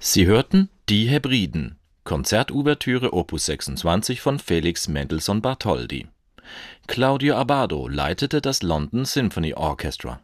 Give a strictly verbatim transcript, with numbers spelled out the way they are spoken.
Sie hörten Die Hebriden, Konzertouvertüre Opus sechsundzwanzig von Felix Mendelssohn Bartholdy. Claudio Abbado leitete das London Symphony Orchestra.